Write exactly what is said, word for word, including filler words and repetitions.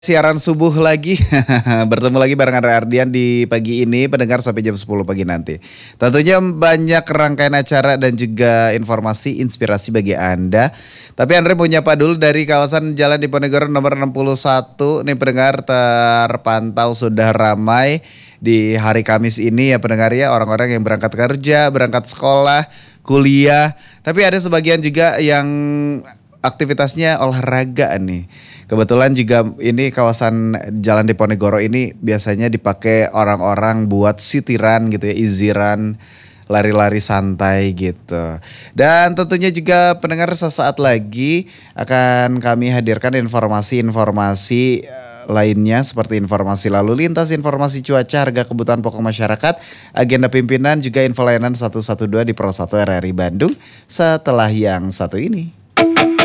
Siaran subuh lagi, bertemu lagi bareng Andre Ardian di pagi ini, pendengar sampai jam sepuluh pagi nanti. Tentunya banyak rangkaian acara dan juga informasi inspirasi bagi Anda. Tapi Andre mau nyapa dulu dari kawasan Jalan Diponegoro nomor enam puluh satu. Nih pendengar terpantau sudah ramai di hari Kamis ini ya pendengar ya. Orang-orang yang berangkat kerja, berangkat sekolah, kuliah. Tapi ada sebagian juga yang aktivitasnya olahraga nih. Kebetulan juga ini kawasan Jalan Diponegoro ini biasanya dipakai orang-orang buat city run gitu ya, easy run, lari-lari santai gitu. Dan tentunya juga pendengar sesaat lagi akan kami hadirkan informasi-informasi eh, lainnya seperti informasi lalu lintas, informasi cuaca, harga kebutuhan pokok masyarakat, agenda pimpinan juga info layanan seratus dua belas di Pro satu R R I Bandung setelah yang satu ini.